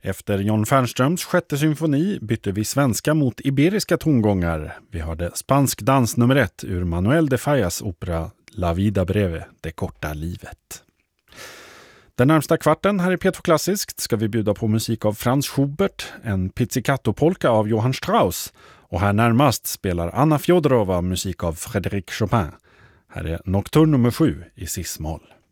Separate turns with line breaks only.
Efter John Fernströms sjätte symfoni bytte vi svenska mot iberiska tongångar. Vi hörde spansk dans nummer 1 ur Manuel de Fallas opera La vida breve, det korta livet. Den närmsta kvarten här i P2 Klassiskt ska vi bjuda på musik av Franz Schubert, en pizzicato-polka av Johann Strauss och här närmast spelar Anna Fjodorova musik av Frédéric Chopin. Här är Nocturne nummer 7 i cis-moll.